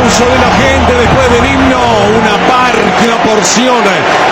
aplauso de la gente después del himno, una porción